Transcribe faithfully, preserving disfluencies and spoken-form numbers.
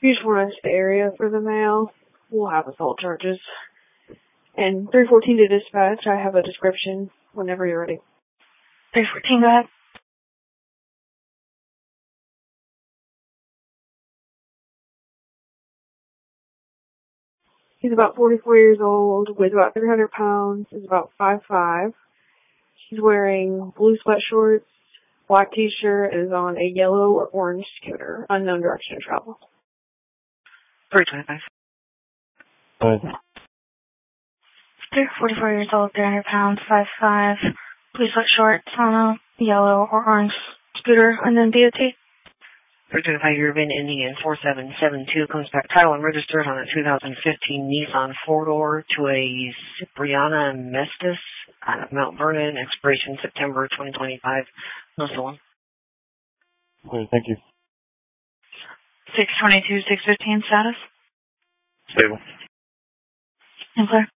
Beautiful runs to the area for the mail. We'll have assault charges. And three fourteen to dispatch, I have a description whenever you're ready. three fourteen, go ahead. He's about forty-four years old, weighs about three hundred pounds, is about five foot five. He's wearing blue sweatshorts, black t-shirt, and is on a yellow or orange scooter, unknown direction of travel. three twenty-five. Good. They're forty-four years old, three hundred pounds, five foot five, blue sweatshorts, on a yellow or orange scooter, unknown D O T. three twenty-five, you've been ending in four seven seven two, comes back title and registered on a two thousand fifteen Nissan four-door to a Cipriana Mestis out of Mount Vernon, expiration September twenty twenty-five. No stolen. Good, thank you. six twenty-two, six fifteen status? Stable. And clear.